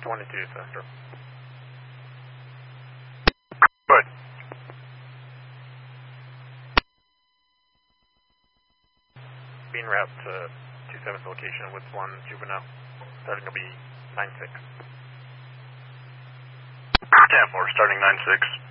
22, Center. Good. Being route to 27th location, Woods 1, Juvenile. Starting to be 9-6. 10-4, starting 9-6.